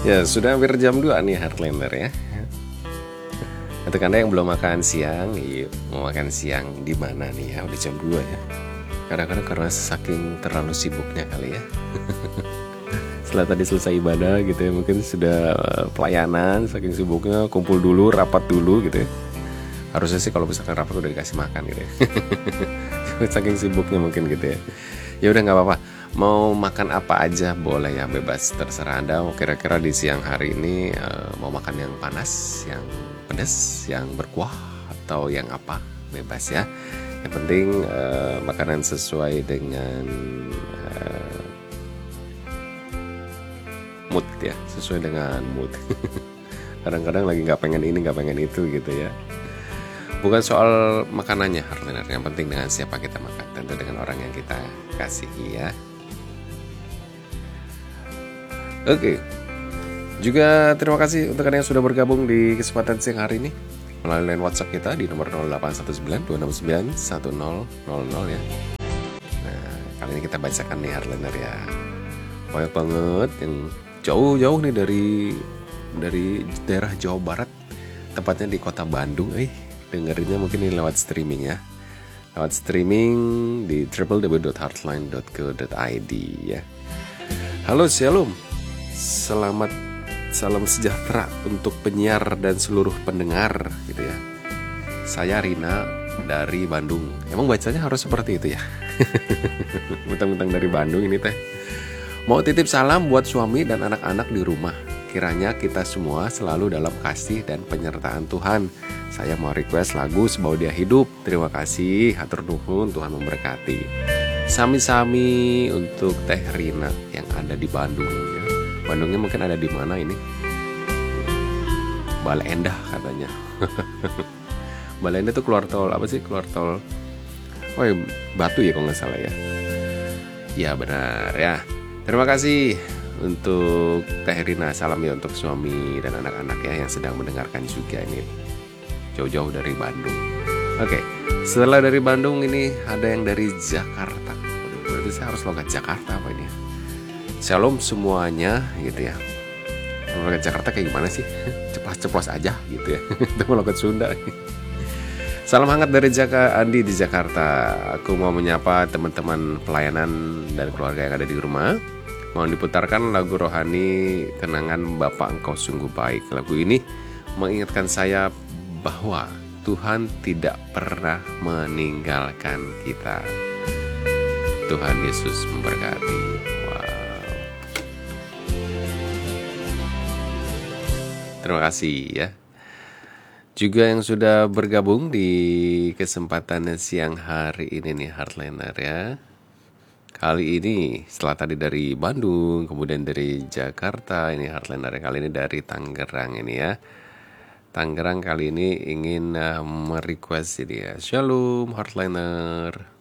Ya, sudah hampir jam 2 nih Heartlander ya. Untuk Anda yang belum makan siang, yuk mau makan siang di mana nih ya? Udah jam 2 ya. Kadang-kadang karena saking terlalu sibuknya kali ya. Setelah tadi selesai ibadah gitu ya, mungkin sudah pelayanan, saking sibuknya kumpul dulu, rapat dulu gitu ya. Harusnya sih kalau misalkan rapat udah dikasih makan gitu ya. Saking sibuknya mungkin gitu ya. Ya udah nggak apa-apa. Mau makan apa aja boleh ya, bebas, terserah Anda. Kira-kira di siang hari ini mau makan yang panas, yang pedas, yang berkuah, atau yang apa, bebas ya. Yang penting makanan sesuai dengan mood ya, sesuai dengan mood. Kadang-kadang lagi nggak pengen ini, nggak pengen itu gitu ya. Bukan soal makanannya Heartlander, yang penting dengan siapa kita makan, tentu dengan orang yang kita kasihi ya. Oke. Juga terima kasih untuk kalian yang sudah bergabung di kesempatan siang hari ini melalui line WhatsApp kita di nomor 0819 269 1000 ya. Nah, kali ini kita bacakan nih Heartlander ya. Banyak banget yang jauh-jauh nih dari daerah Jawa Barat, tepatnya di kota Bandung. Dengerinnya mungkin ini lewat streaming ya. Lewat streaming di www.heartline.co.id ya. Halo, shalom. Salam sejahtera untuk penyiar dan seluruh pendengar gitu ya. Saya Rina dari Bandung. Emang bacanya harus seperti itu ya? Mentang-mentang dari Bandung ini teh. Mau titip salam buat suami dan anak-anak di rumah. Kiranya kita semua selalu dalam kasih dan penyertaan Tuhan. Saya mau request lagu Sebau Dia Hidup. Terima kasih, hatur nuhun, Tuhan memberkati. Sami-sami untuk Teh Rina yang ada di Bandung ya. Bandungnya mungkin ada di mana ini? Bale Endah katanya. Bale Endah tuh keluar tol apa sih? Keluar tol Batu ya kalau nggak salah ya. Ya benar ya. Terima kasih untuk Teh Rina. Salam ya untuk suami dan anak-anak ya yang sedang mendengarkan juga ini jauh-jauh dari Bandung. Oke, setelah dari Bandung ini ada yang dari Jakarta. Berarti saya harus logat Jakarta apa ini? Shalom semuanya gitu ya. Logat Jakarta kayak gimana sih? Ceplos-ceplos aja gitu ya. Itu logat Sunda. Salam hangat dari Andi di Jakarta. Aku mau menyapa teman-teman pelayanan dan keluarga yang ada di rumah. Mohon diputarkan lagu rohani Kenangan Bapa Engkau Sungguh Baik. Lagu ini mengingatkan saya bahwa Tuhan tidak pernah meninggalkan kita. Tuhan Yesus memberkati. Terima kasih ya. Juga yang sudah bergabung di kesempatan siang hari ini nih Heartlander ya. Kali ini setelah tadi dari Bandung, kemudian dari Jakarta, ini Heartlander kali ini dari Tangerang ini ya. Tangerang kali ini ingin merequest ini ya. Shalom Heartlander.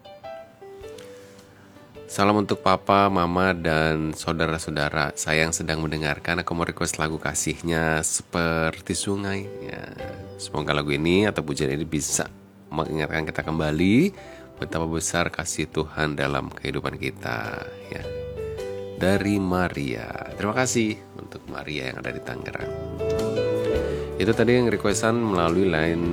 Salam untuk papa, mama, dan saudara-saudara saya yang sedang mendengarkan. Aku mau request lagu kasihnya Seperti Sungai ya. Semoga lagu ini atau pujian ini bisa mengingatkan kita kembali betapa besar kasih Tuhan dalam kehidupan kita ya. Dari Maria. Terima kasih untuk Maria yang ada di Tangerang. Itu tadi yang requestan melalui line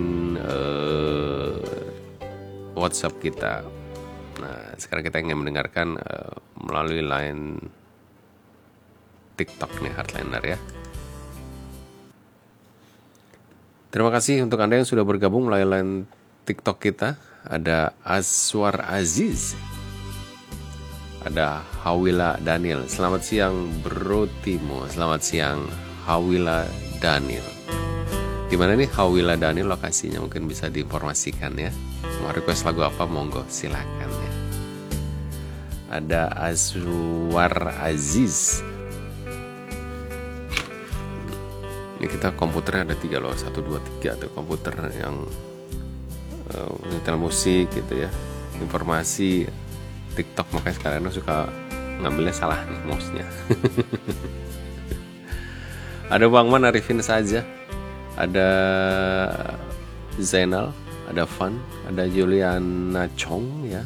WhatsApp kita. Nah, sekarang kita ingin mendengarkan melalui line TikTok nih Heartlander ya. Terima kasih untuk Anda yang sudah bergabung melalui line TikTok kita. Ada Aswar Aziz, ada Hawila Daniel. Selamat siang Bro Timo. Selamat siang Hawila Daniel. Di mana nih Hawila Daniel lokasinya, mungkin bisa diinformasikan ya. Mau request lagu apa monggo silakan ya. Ada Aswar Aziz. Ini kita komputernya ada 3 loh, 1, 2, 3 tuh komputer yang nyetel musik gitu ya. Informasi TikTok, makanya sekarang suka ngambilnya salah nih mouse-nya. Ada Bang Man Arifin saja. Ada Zainal, ada Van, ada Juliana Chong ya.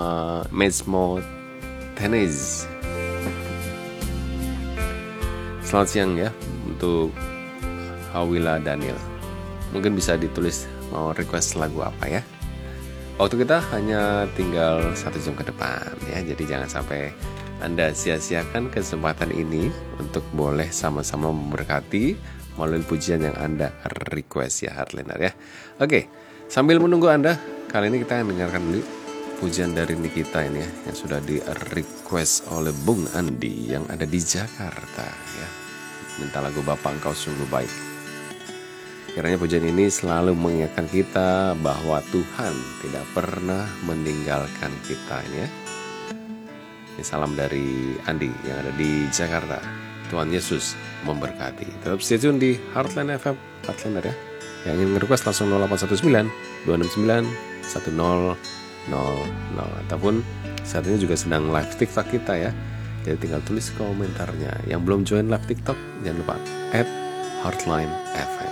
Mesmo Tenez. selamat siang ya untuk Hawila Daniel. Mungkin bisa ditulis mau request lagu apa ya. Waktu kita hanya tinggal 1 jam ke depan ya, jadi jangan sampai Anda sia-siakan kesempatan ini untuk boleh sama-sama memberkati melalui pujian yang Anda request ya Heartliner ya. Oke, sambil menunggu Anda, kali ini kita akan dengarkan dulu pujian dari Nikita ini ya, yang sudah di request oleh Bung Andi yang ada di Jakarta ya. Minta lagu Bapa Engkau Sungguh Baik. Kiranya pujian ini selalu mengingatkan kita bahwa Tuhan tidak pernah meninggalkan kita ini ya. Ini salam dari Andi yang ada di Jakarta. Tuhan Yesus memberkati. Tetap stay tune di Heartline FM Heartliner ya. Yang ingin request langsung 0819 269 1000 ataupun saat ini juga sedang live TikTok kita ya. Jadi tinggal tulis komentarnya. Yang belum join live TikTok jangan lupa @Heartline FM.